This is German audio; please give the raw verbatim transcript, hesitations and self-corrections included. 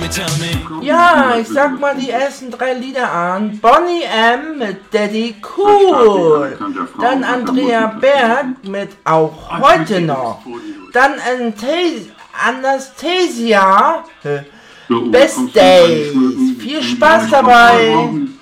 Ja, ich sag mal die ersten drei Lieder an. Boney M. mit Daddy Cool. Dann Andrea Berg mit Auch heute noch. Dann Anastasia, Best Days. Viel Spaß dabei.